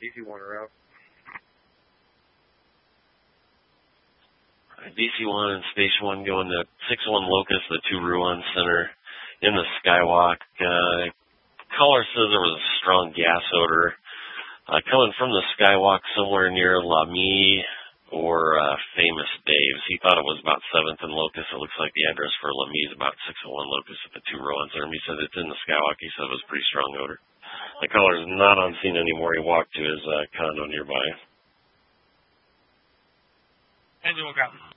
DC1 route. DC1 and Station 1 going to 6-1 Locust, the 2 Ruan Center in the Skywalk. Caller says there was a strong gas odor coming from the Skywalk somewhere near Lamy or Famous Dave's. He thought it was about 7th and Locust. It looks like the address for Lamy is about 601 Locust at the 2 Ruan Center. He said it's in the Skywalk. He said it was a pretty strong odor. The caller's not on scene anymore. He walked to his condo nearby. Engine will go.